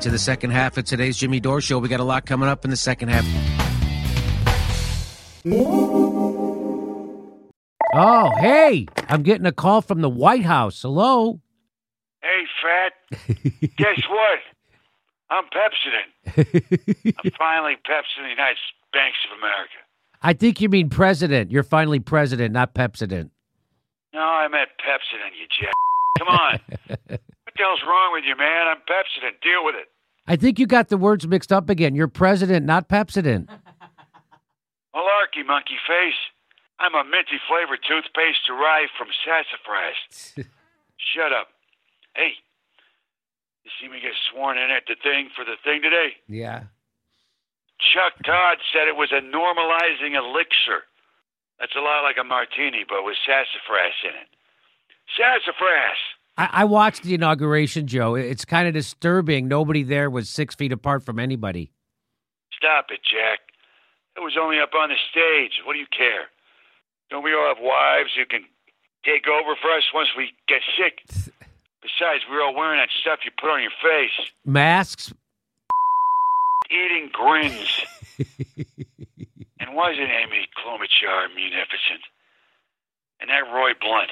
to the second half of today's Jimmy Dore Show. We got a lot coming up in the second half. Oh, hey, I'm getting a call from the White House. Hello? Hey, Fat. Guess what? I'm Pepsodent. I'm finally Pepsodent, United Banks of America. I think you mean president. You're finally president, not Pepsodent. No, I meant Pepsodent, you jack. Come on. What the hell's wrong with you, man? I'm Pepsodent. Deal with it. I think you got the words mixed up again. You're president, not Pepsodent. Malarkey, monkey face. I'm a minty flavored toothpaste derived from sassafras. Shut up. Hey, you see me get sworn in at the thing for the thing today? Yeah. Chuck Todd said it was a normalizing elixir. That's a lot like a martini, but with sassafras in it. Sassafras! I watched the inauguration, Joe. It's kind of disturbing. Nobody there was 6 feet apart from anybody. Stop it, Jack. It was only up on the stage. What do you care? Don't we all have wives who can take over for us once we get sick? Besides, we're all wearing that stuff you put on your face. Masks? Eating grins. And wasn't Amy Klobuchar munificent? And that Roy Blunt.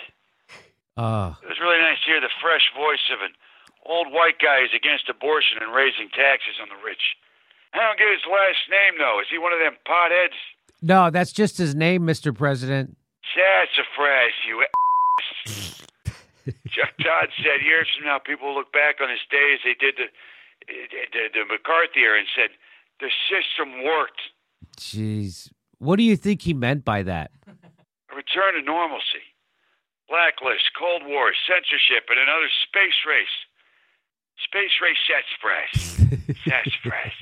It was really nice to hear the fresh voice of an old white guy who's against abortion and raising taxes on the rich. I don't get his last name, though. Is he one of them potheads? No, that's just his name, Mr. President. Sassafras, you ass. Chuck Todd said years from now people will look back on this day as they did the McCarthy era and said, the system worked. Jeez. What do you think he meant by that? A return to normalcy. Blacklist, Cold War, censorship, and another space race. Space race sassafras. Sassafras.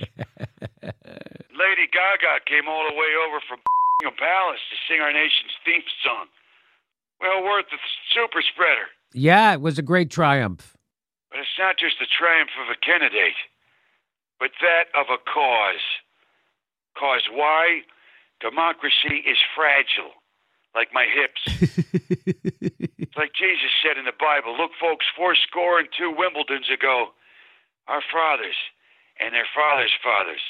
Lady Gaga came all the way over from a palace to sing our nation's theme song. Well worth the super spreader. Yeah, it was a great triumph. But it's not just the triumph of a candidate, but that of a cause. Cause why? Democracy is fragile, like my hips. It's like Jesus said in the Bible, look, folks, 82 Wimbledons ago, our fathers and their fathers' fathers,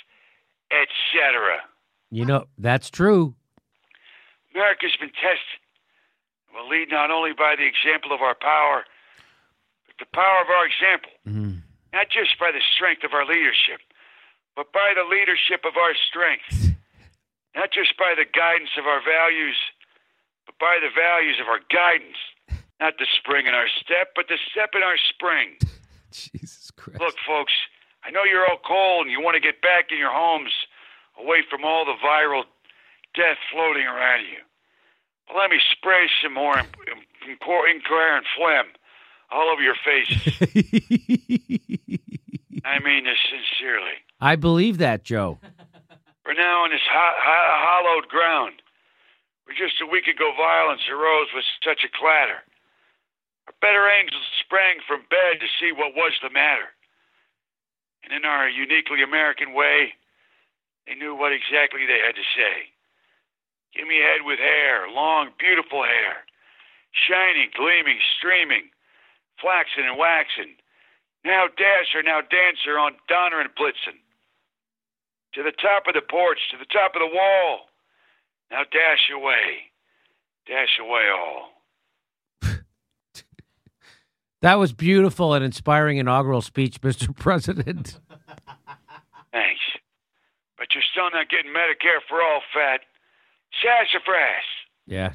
etc. You know, that's true. America's been tested. We'll lead not only by the example of our power, but the power of our example. Mm-hmm. Not just by the strength of our leadership, but by the leadership of our strength. Not just by the guidance of our values, but by the values of our guidance. Not the spring in our step, but the step in our spring. Jesus Christ. Look, folks, I know you're all cold and you want to get back in your homes away from all the viral death floating around you. But let me spray some more incoherent phlegm all over your faces. I mean this sincerely. I believe that, Joe. For now on this hallowed ground, where just a week ago violence arose with such a clatter, our better angels sprang from bed to see what was the matter. And in our uniquely American way, they knew what exactly they had to say. Give me a head with hair, long, beautiful hair, shining, gleaming, streaming, flaxen and waxen. Now dasher, now dancer on Donner and Blitzen. To the top of the porch, to the top of the wall. Now dash away all. That was beautiful and inspiring inaugural speech, Mr. President. Thanks. But you're still not getting Medicare for all, Fat. Sassafras. Yeah.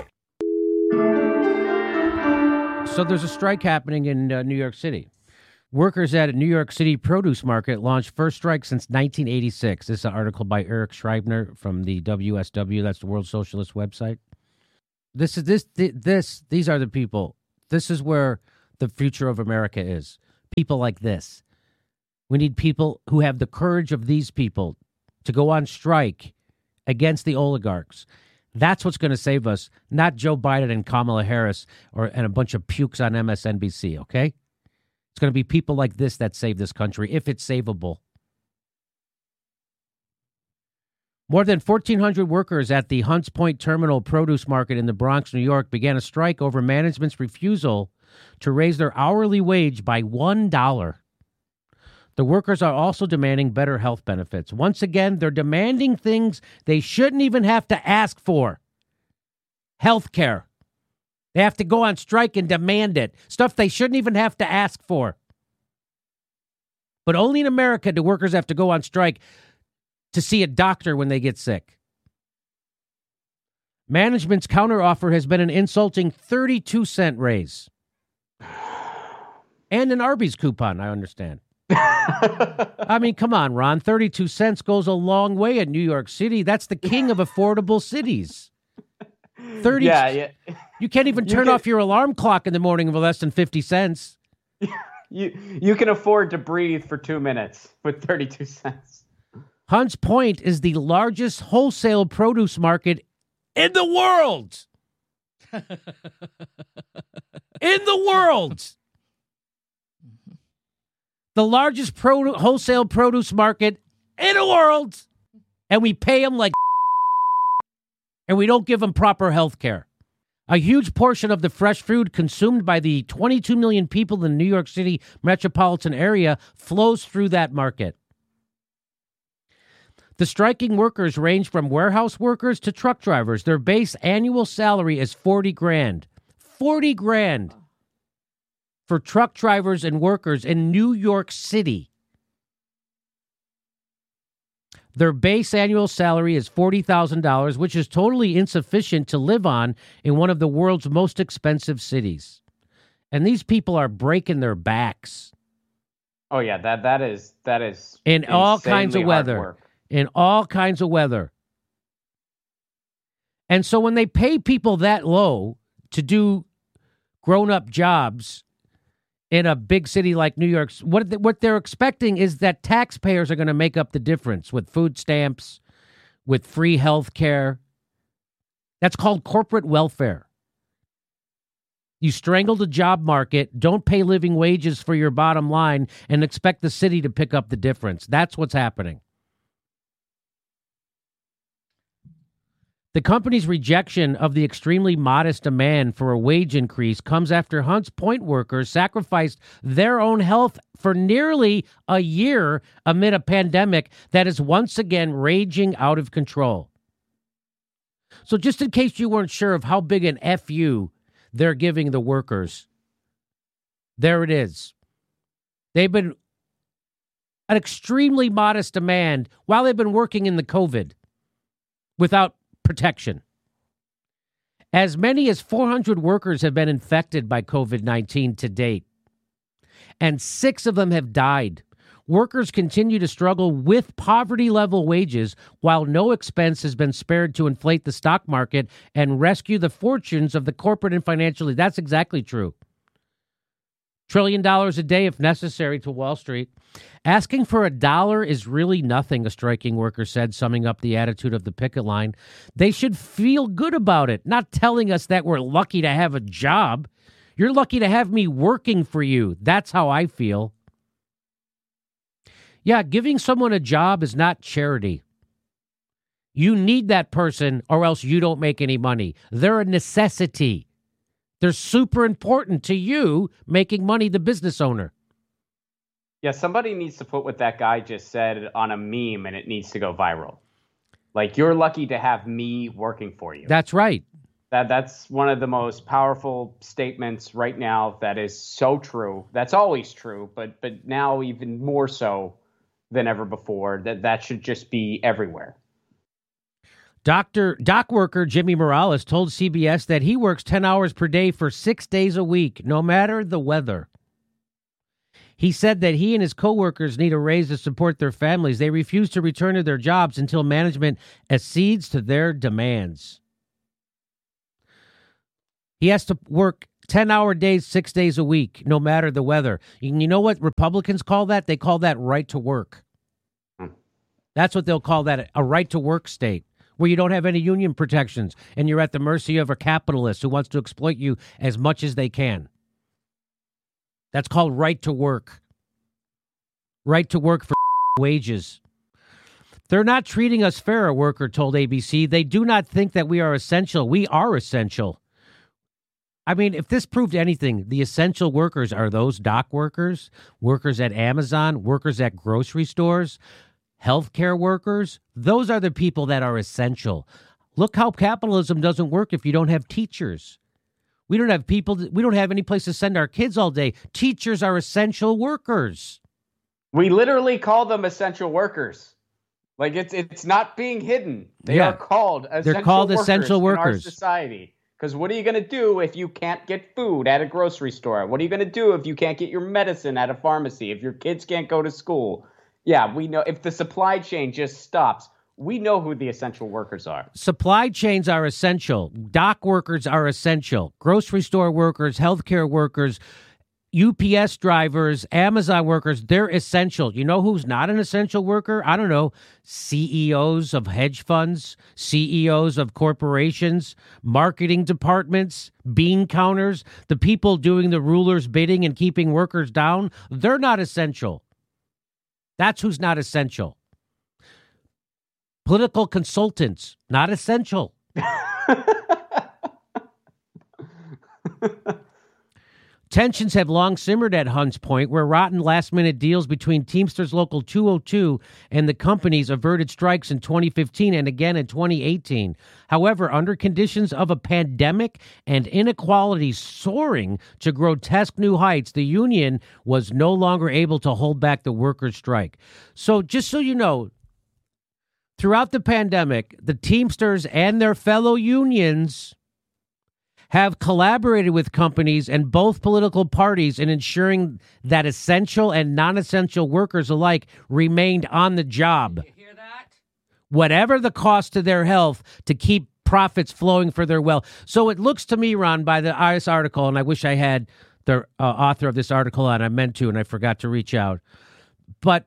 So there's a strike happening in New York City. Workers at a New York City produce market launched first strike since 1986. This is an article by Eric Schreibner from the WSW. That's the World Socialist website. These are the people. This is where the future of America is. People like this. We need people who have the courage of these people to go on strike against the oligarchs. That's what's going to save us, not Joe Biden and Kamala Harris and a bunch of pukes on MSNBC, okay? It's going to be people like this that save this country, if it's savable. More than 1,400 workers at the Hunts Point Terminal Produce Market in the Bronx, New York, began a strike over management's refusal to raise their hourly wage by $1. The workers are also demanding better health benefits. Once again, they're demanding things they shouldn't even have to ask for. Health care. They have to go on strike and demand it. Stuff they shouldn't even have to ask for. But only in America do workers have to go on strike to see a doctor when they get sick. Management's counteroffer has been an insulting 32-cent raise. And an Arby's coupon, I understand. I mean, come on, Ron. 32 cents goes a long way in New York City. That's the king of affordable cities. 30. Yeah. You can't even turn off your alarm clock in the morning for less than 50 cents. You can afford to breathe for 2 minutes with 32 cents. Hunts Point is the largest wholesale produce market in the world. In the world. The largest wholesale produce market in the world. And we pay them like and we don't give them proper health care. A huge portion of the fresh food consumed by the 22 million people in the New York City metropolitan area flows through that market. The striking workers range from warehouse workers to truck drivers. Their base annual salary is $40,000. $40,000 for truck drivers and workers in New York City. Their base annual salary is $40,000, which is totally insufficient to live on in one of the world's most expensive cities. And these people are breaking their backs. Oh yeah, that is in all kinds of weather. In all kinds of weather. And so when they pay people that low to do grown-up jobs in a big city like New York, what they're expecting is that taxpayers are going to make up the difference with food stamps, with free health care. That's called corporate welfare. You strangle the job market, don't pay living wages for your bottom line, and expect the city to pick up the difference. That's what's happening. The company's rejection of the extremely modest demand for a wage increase comes after Hunts Point workers sacrificed their own health for nearly a year amid a pandemic that is once again raging out of control. So just in case you weren't sure of how big an FU they're giving the workers, there it is. They've been an extremely modest demand while they've been working in the COVID without protection. As many as 400 workers have been infected by COVID-19 to date, and 6 of them have died. Workers continue to struggle with poverty-level wages while no expense has been spared to inflate the stock market and rescue the fortunes of the corporate and financial elite. That's exactly true. $1 trillion a day if necessary to Wall Street. Asking for $1 is really nothing, a striking worker said, summing up the attitude of the picket line. They should feel good about it, not telling us that we're lucky to have a job. You're lucky to have me working for you. That's how I feel. Yeah, giving someone a job is not charity. You need that person or else you don't make any money. They're a necessity. They're super important to you making money, the business owner. Yeah, somebody needs to put what that guy just said on a meme and it needs to go viral. Like, you're lucky to have me working for you. That's right. That's one of the most powerful statements right now that is so true. That's always true, but now even more so than ever before. That should just be everywhere. Dock worker Jimmy Morales told CBS that he works 10 hours per day for 6 days a week, no matter the weather. He said that he and his coworkers need a raise to support their families. They refuse to return to their jobs until management accedes to their demands. He has to work 10-hour days, 6 days a week, no matter the weather. You know what Republicans call that? They call that right to work. That's what they'll call that, a right to work state, where you don't have any union protections and you're at the mercy of a capitalist who wants to exploit you as much as they can. That's called right to work. Right to work for wages. They're not treating us fair, a worker told ABC. They do not think that we are essential. We are essential. I mean, if this proved anything, the essential workers are those dock workers, workers at Amazon, workers at grocery stores, healthcare workers. Those are the people that are essential. Look how capitalism doesn't work if you don't have teachers. We don't have people. We don't have any place to send our kids all day. Teachers are essential workers. We literally call them essential workers. Like it's not being hidden. They are called essential They're called workers essential workers in our society. Because what are you going to do if you can't get food at a grocery store? What are you going to do if you can't get your medicine at a pharmacy? If your kids can't go to school? Yeah, we know if the supply chain just stops, we know who the essential workers are. Supply chains are essential. Dock workers are essential. Grocery store workers, healthcare workers, UPS drivers, Amazon workers, they're essential. You know who's not an essential worker? I don't know. CEOs of hedge funds, CEOs of corporations, marketing departments, bean counters, the people doing the ruler's bidding and keeping workers down, they're not essential. That's who's not essential. Political consultants, not essential. Tensions have long simmered at Hunts Point, where rotten last-minute deals between Teamsters Local 202 and the companies averted strikes in 2015 and again in 2018. However, under conditions of a pandemic and inequality soaring to grotesque new heights, the union was no longer able to hold back the workers' strike. So just so you know, throughout the pandemic, the Teamsters and their fellow unions have collaborated with companies and both political parties in ensuring that essential and non-essential workers alike remained on the job. You hear that? Whatever the cost to their health to keep profits flowing for their wealth. So it looks to me, Ron, by this article, and I wish I had the author of this article on, I meant to, and I forgot to reach out. But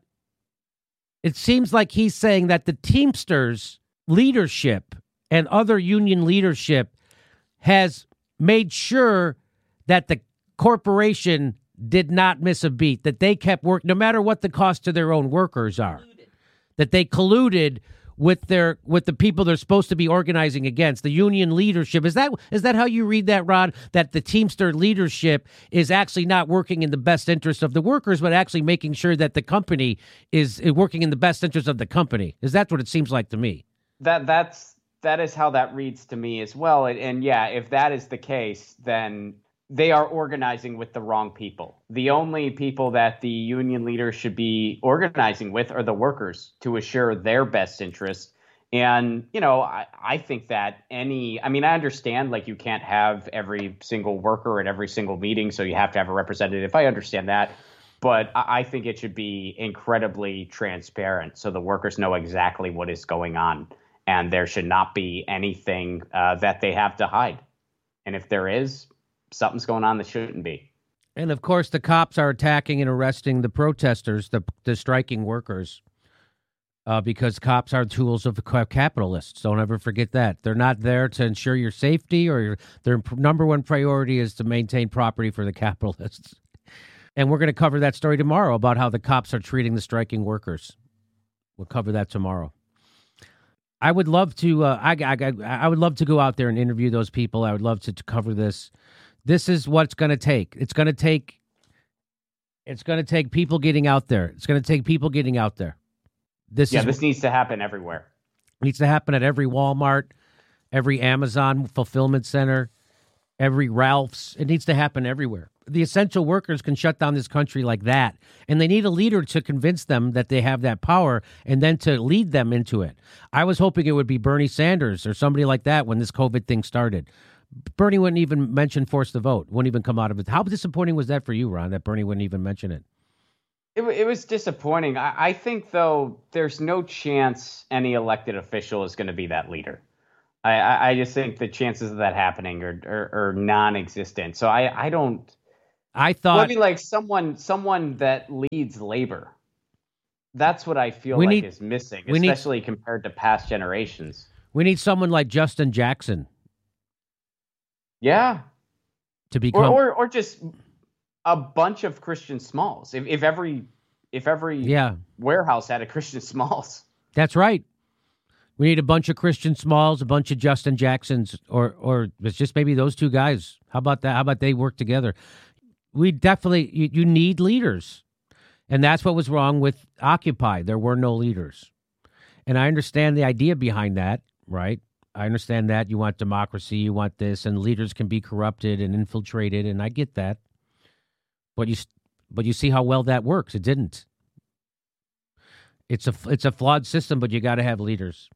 it seems like he's saying that the Teamsters leadership and other union leadership has made sure that the corporation did not miss a beat, that they kept work, no matter what the cost to their own workers are, that they colluded with the people they're supposed to be organizing against, the union leadership. Is that how you read that, Rod? That the Teamster leadership is actually not working in the best interest of the workers, but actually making sure that the company is working in the best interest of the company. Is that what it seems like to me? That is how that reads to me as well. And yeah, if that is the case, then they are organizing with the wrong people. The only people that the union leaders should be organizing with are the workers to assure their best interests. And, you know, I think that I understand like you can't have every single worker at every single meeting, so you have to have a representative. I understand that. But I think it should be incredibly transparent so the workers know exactly what is going on. And there should not be anything that they have to hide. And if there is, something's going on that shouldn't be. And, of course, the cops are attacking and arresting the protesters, the striking workers, because cops are tools of capitalists. Don't ever forget that. They're not there to ensure your safety their number one priority is to maintain property for the capitalists. And we're going to cover that story tomorrow about how the cops are treating the striking workers. We'll cover that tomorrow. I would love to. I would love to go out there and interview those people. I would love to cover this. This is what it's going to take. It's going to take people getting out there. It's going to take people getting out there. This needs to happen everywhere. It needs to happen at every Walmart, every Amazon fulfillment center, every Ralph's. It needs to happen everywhere. The essential workers can shut down this country like that, and they need a leader to convince them that they have that power and then to lead them into it. I was hoping it would be Bernie Sanders or somebody like that when this COVID thing started. Bernie wouldn't even mention force the vote, wouldn't even come out of it. How disappointing was that for you, Ron, that Bernie wouldn't even mention it? It was disappointing. I think, though, there's no chance any elected official is going to be that leader. I just think the chances of that happening are non-existent. So I don't... I thought like someone that leads labor. That's what I feel like is missing, especially compared to past generations. We need someone like Justin Jackson. Yeah. To become or just a bunch of Christian Smalls. If every warehouse had a Christian Smalls. That's right. We need a bunch of Christian Smalls, a bunch of Justin Jacksons, or it's just maybe those two guys. How about that? How about they work together? We definitely, you need leaders. And that's what was wrong with Occupy. There were no leaders. And I understand the idea behind that, right? I understand that you want democracy, you want this, and leaders can be corrupted and infiltrated, and I get that. But you see how well that works. It didn't. It's a flawed system, but you got to have leaders.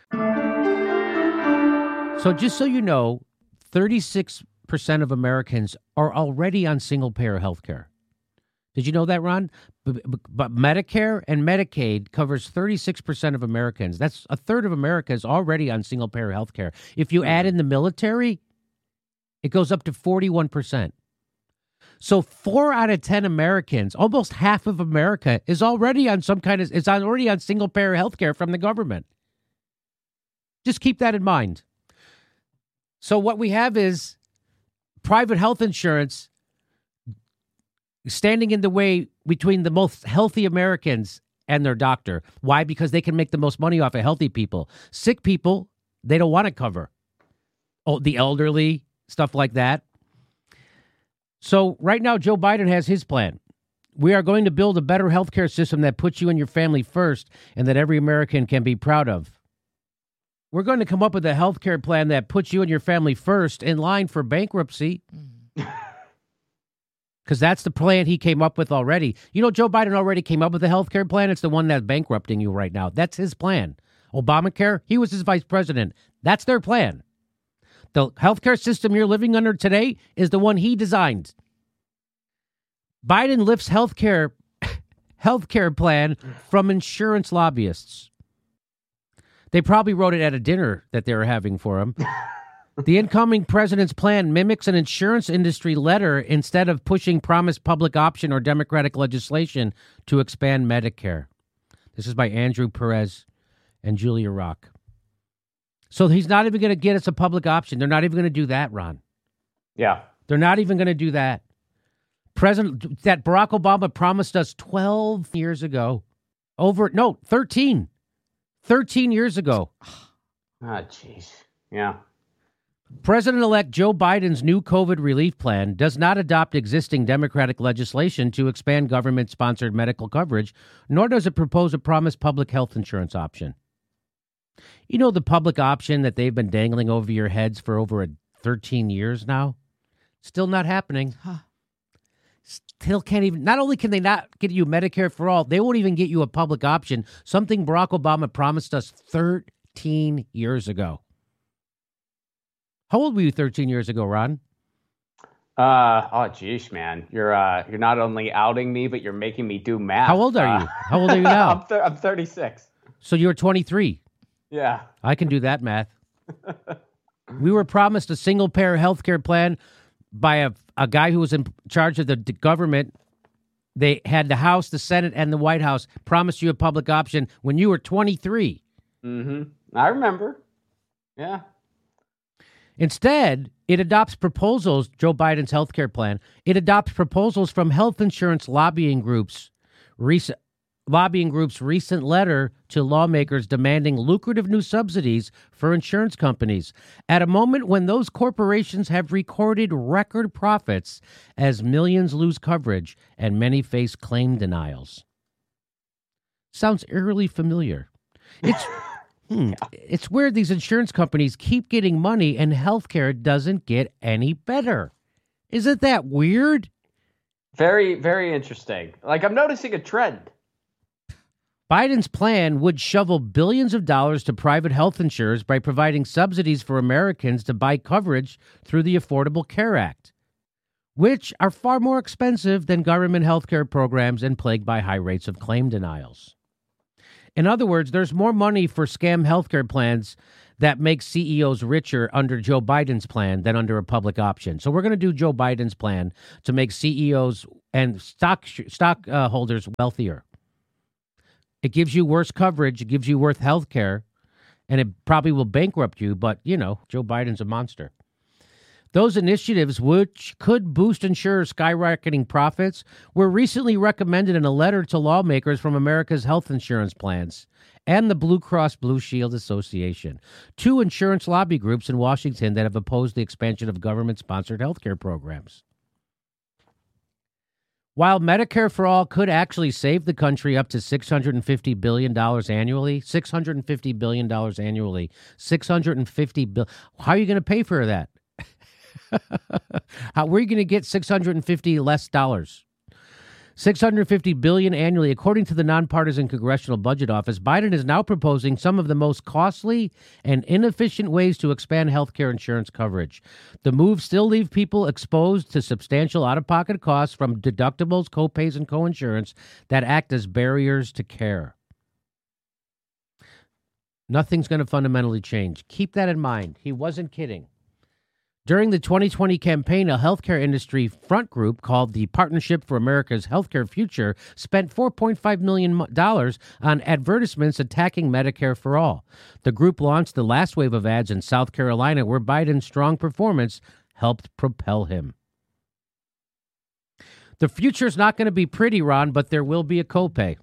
So just so you know, 36% of Americans are already on single-payer health care. Did you know that, Ron? But Medicare and Medicaid covers 36% of Americans. That's a third of America is already on single-payer health care. If you add in the military, it goes up to 41%. So 4 out of 10 Americans, almost half of America, is already on already on single-payer health care from the government. Just keep that in mind. So what we have is private health insurance standing in the way between the most healthy Americans and their doctor. Why? Because they can make the most money off of healthy people. Sick people, they don't want to cover. Oh, the elderly, stuff like that. So right now, Joe Biden has his plan. We are going to build a better healthcare system that puts you and your family first and that every American can be proud of. We're going to come up with a healthcare plan that puts you and your family first in line for bankruptcy. Because that's the plan he came up with already. You know, Joe Biden already came up with a healthcare plan. It's the one that's bankrupting you right now. That's his plan. Obamacare, he was his vice president. That's their plan. The healthcare system you're living under today is the one he designed. Biden lifts healthcare plan from insurance lobbyists. They probably wrote it at a dinner that they were having for him. The incoming president's plan mimics an insurance industry letter instead of pushing promised public option or Democratic legislation to expand Medicare. This is by Andrew Perez and Julia Rock. So he's not even going to get us a public option. They're not even going to do that, Ron. Yeah. They're not even going to do that. That Barack Obama promised us 12 years ago. 13. 13 years ago. Ah, jeez. Yeah. President-elect Joe Biden's new COVID relief plan does not adopt existing Democratic legislation to expand government-sponsored medical coverage, nor does it propose a promised public health insurance option. You know the public option that they've been dangling over your heads for over 13 years now? Still not happening. Still can't even, not only can they not get you Medicare for all, they won't even get you a public option, something Barack Obama promised us 13 years ago. How old were you 13 years ago, Ron? Oh, geez, man. You're not only outing me, but you're making me do math. How old are you? How old are you now? I'm 36. So you're 23. Yeah. I can do that math. We were promised a single-payer health care plan by a guy who was in charge of the government. They had the House, the Senate, and the White House promise you a public option when you were 23. Mm-hmm. I remember. Yeah. Instead, it adopts proposals, Joe Biden's health care plan, it adopts proposals from health insurance lobbying groups' recent letter to lawmakers demanding lucrative new subsidies for insurance companies at a moment when those corporations have recorded record profits as millions lose coverage and many face claim denials. Sounds eerily familiar. It's weird these insurance companies keep getting money and healthcare doesn't get any better. Isn't that weird? Very, very interesting. Like, I'm noticing a trend. Biden's plan would shovel billions of dollars to private health insurers by providing subsidies for Americans to buy coverage through the Affordable Care Act, which are far more expensive than government health care programs and plagued by high rates of claim denials. In other words, there's more money for scam healthcare plans that make CEOs richer under Joe Biden's plan than under a public option. So we're going to do Joe Biden's plan to make CEOs and stockholders wealthier. It gives you worse coverage. It gives you worse health care, and it probably will bankrupt you. But, you know, Joe Biden's a monster. Those initiatives, which could boost insurers' skyrocketing profits, were recently recommended in a letter to lawmakers from America's health insurance plans and the Blue Cross Blue Shield Association, two insurance lobby groups in Washington that have opposed the expansion of government-sponsored healthcare programs. While Medicare for All could actually save the country up to $650 billion annually, $650 billion annually, $650 billion. How are you going to pay for that? Where are you going to get $650 less dollars? $650 billion annually, according to the Nonpartisan Congressional Budget Office. Biden is now proposing some of the most costly and inefficient ways to expand health care insurance coverage. The moves still leave people exposed to substantial out-of-pocket costs from deductibles, copays, and coinsurance that act as barriers to care. Nothing's going to fundamentally change. Keep that in mind. He wasn't kidding. During the 2020 campaign, a healthcare industry front group called the Partnership for America's Healthcare Future spent $4.5 million on advertisements attacking Medicare for All. The group launched the last wave of ads in South Carolina, where Biden's strong performance helped propel him. The future's not going to be pretty, Ron, but there will be a copay.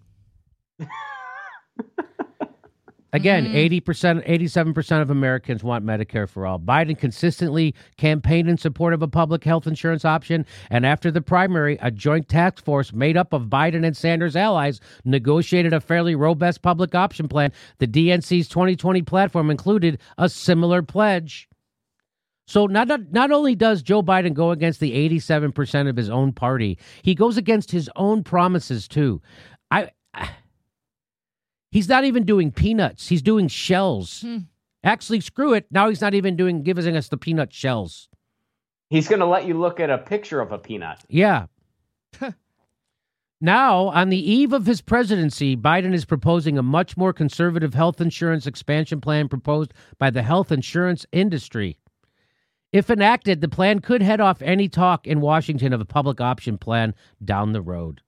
Again, 80%, 87% of Americans want Medicare for All. Biden consistently campaigned in support of a public health insurance option, and after the primary, a joint task force made up of Biden and Sanders' allies negotiated a fairly robust public option plan. The DNC's 2020 platform included a similar pledge. So not only does Joe Biden go against the 87% of his own party, he goes against his own promises, too. He's not even doing peanuts. He's doing shells. Actually, screw it. Now he's not even giving us the peanut shells. He's going to let you look at a picture of a peanut. Yeah. Now, on the eve of his presidency, Biden is proposing a much more conservative health insurance expansion plan proposed by the health insurance industry. If enacted, the plan could head off any talk in Washington of a public option plan down the road.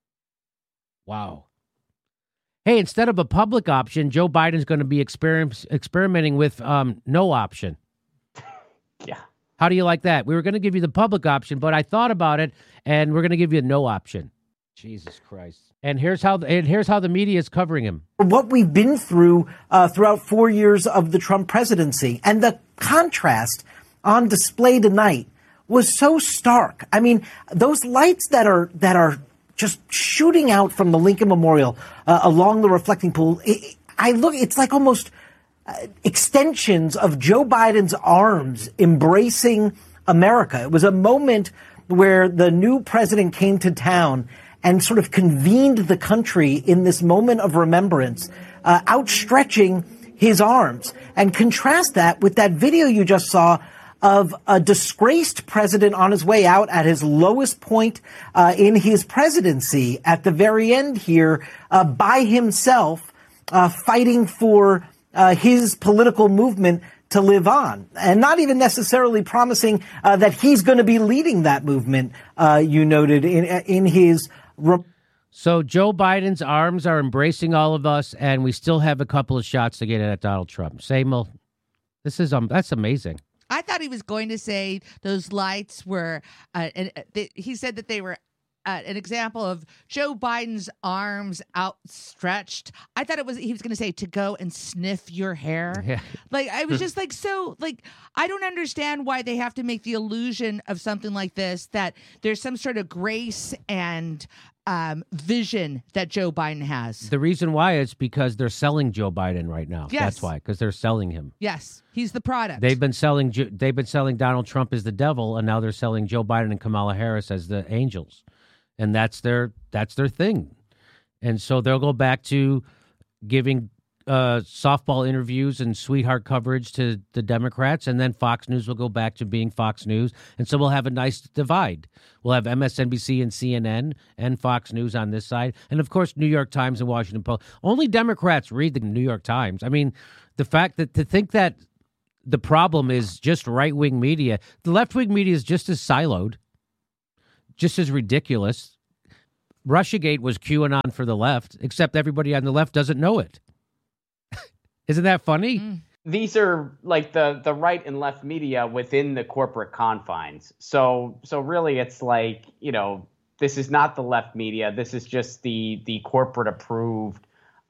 Wow. Hey, instead of a public option, Joe Biden's going to be experimenting with no option. Yeah. How do you like that? We were going to give you the public option, but I thought about it, and we're going to give you a no option. Jesus Christ. And here's how the media is covering him. What we've been through throughout 4 years of the Trump presidency, and the contrast on display tonight was so stark. I mean, those lights that are just shooting out from the Lincoln Memorial along the reflecting pool. It's like almost extensions of Joe Biden's arms embracing America. It was a moment where the new president came to town and sort of convened the country in this moment of remembrance, outstretching his arms. And contrast that with that video you just saw of a disgraced president on his way out at his lowest point in his presidency at the very end here by himself, fighting for his political movement to live on, and not even necessarily promising that he's going to be leading that movement, you noted in his... So Joe Biden's arms are embracing all of us, and we still have a couple of shots to get at Donald Trump. That's amazing. I thought he was going to say those lights were, he said that they were an example of Joe Biden's arms outstretched. I thought he was going to say to go and sniff your hair. Yeah. Like, I was just like, I don't understand why they have to make the illusion of something like this, that there's some sort of grace and vision that Joe Biden has. The reason why is because they're selling Joe Biden right now. Yes. That's why, because they're selling him. Yes, he's the product. They've been selling Donald Trump as the devil, and now they're selling Joe Biden and Kamala Harris as the angels, and that's their thing. And so they'll go back to giving softball interviews and sweetheart coverage to the Democrats, and then Fox News will go back to being Fox News, and so we'll have a nice divide. We'll have MSNBC and CNN and Fox News on this side, and of course New York Times and Washington Post. Only Democrats read the New York Times. I mean, the fact that to think that the problem is just right-wing media, the left-wing media is just as siloed, just as ridiculous. Russiagate was QAnon for the left, except everybody on the left doesn't know it. Isn't that funny? these are like the right and left media within the corporate confines. So really it's like, this is not the left media. This is just the corporate approved,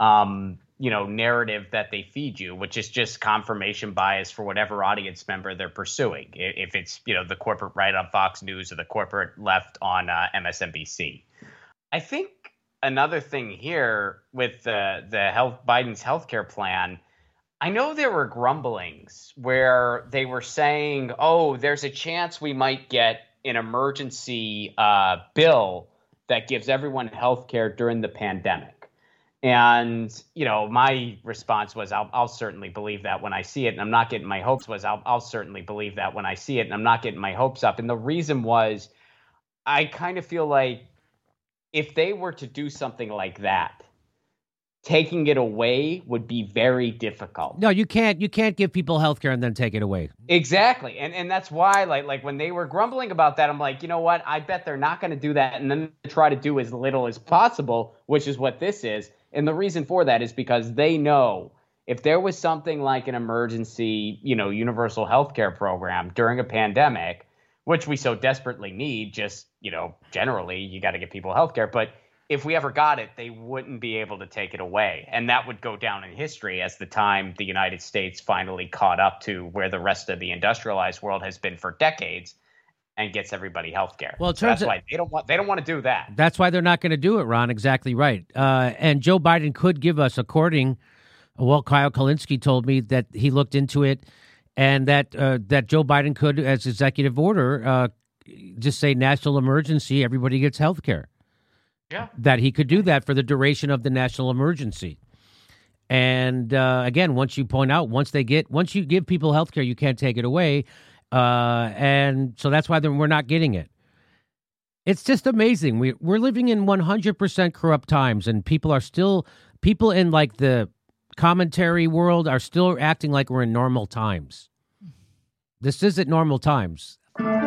narrative that they feed you, which is just confirmation bias for whatever audience member they're pursuing. If it's, the corporate right on Fox News or the corporate left on MSNBC. I think another thing here with Biden's healthcare plan, I know there were grumblings where they were saying, oh, there's a chance we might get an emergency bill that gives everyone health care during the pandemic. And, my response was, I'll certainly believe that when I see it. And I'm not getting my hopes I'll certainly believe that when I see it. And I'm not getting my hopes up. And the reason was, I kind of feel like if they were to do something like that, taking it away would be very difficult. No, you can't give people health care and then take it away. Exactly. And that's why like when they were grumbling about that, I'm like, you know what? I bet they're not going to do that and then try to do as little as possible, which is what this is. And the reason for that is because they know if there was something like an emergency, universal health care program during a pandemic, which we so desperately need, just, generally you got to get people health care. But if we ever got it, they wouldn't be able to take it away. And that would go down in history as the time the United States finally caught up to where the rest of the industrialized world has been for decades and gets everybody health care. Well, so that's why they don't want to do that. That's why they're not going to do it, Ron. Exactly right. And Joe Biden could give us, Kyle Kulinski told me that he looked into it and that Joe Biden could, as executive order, just say national emergency, everybody gets health care. Yeah. That he could do that for the duration of the national emergency. And again, once you give people health care, you can't take it away. And so that's why we're not getting it. It's just amazing. We're living in 100% corrupt times, and people in like the commentary world are still acting like we're in normal times. This isn't normal times.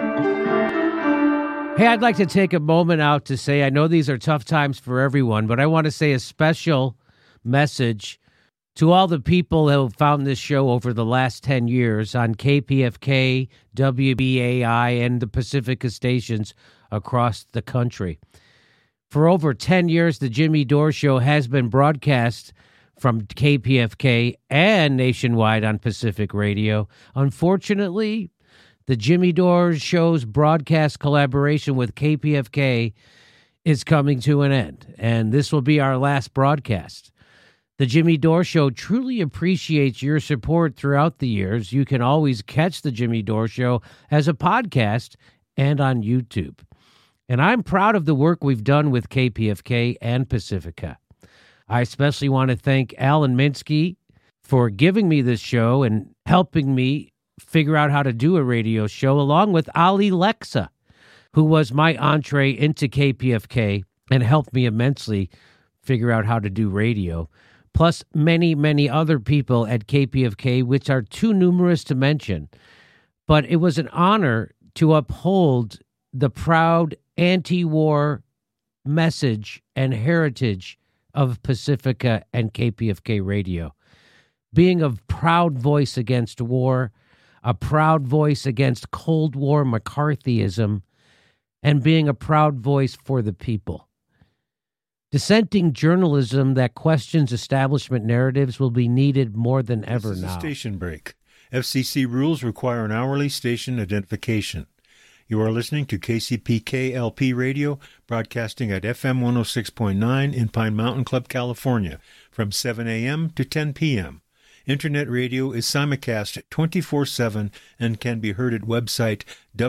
Hey, I'd like to take a moment out to say, I know these are tough times for everyone, but I want to say a special message to all the people who have found this show over the last 10 years on KPFK, WBAI, and the Pacifica stations across the country. For over 10 years, the Jimmy Dore Show has been broadcast from KPFK and nationwide on Pacific Radio. Unfortunately, the Jimmy Dore Show's broadcast collaboration with KPFK is coming to an end, and this will be our last broadcast. The Jimmy Dore Show truly appreciates your support throughout the years. You can always catch the Jimmy Dore Show as a podcast and on YouTube. And I'm proud of the work we've done with KPFK and Pacifica. I especially want to thank Alan Minsky for giving me this show and helping me figure out how to do a radio show, along with Ali Lexa, who was my entree into KPFK and helped me immensely figure out how to do radio, plus many, many other people at KPFK, which are too numerous to mention. But it was an honor to uphold the proud anti-war message and heritage of Pacifica and KPFK Radio. Being a proud voice against war, a proud voice against Cold War McCarthyism, and being a proud voice for the people. Dissenting journalism that questions establishment narratives will be needed more than ever now. This is a station break. FCC rules require an hourly station identification. You are listening to KCPK-LP Radio, broadcasting at FM 106.9 in Pine Mountain Club, California, from 7 a.m. to 10 p.m. Internet radio is simulcast 24/7 and can be heard at website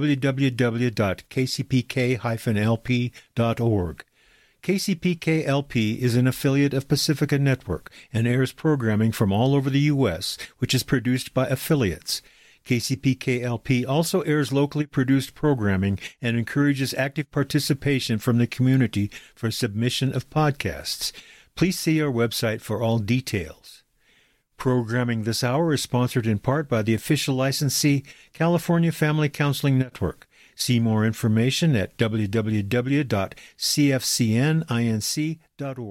www.kcpk-lp.org. KCPK-LP is an affiliate of Pacifica Network and airs programming from all over the U.S., which is produced by affiliates. KCPK-LP also airs locally produced programming and encourages active participation from the community for submission of podcasts. Please see our website for all details. Programming this hour is sponsored in part by the official licensee, California Family Counseling Network. See more information at www.cfcninc.org.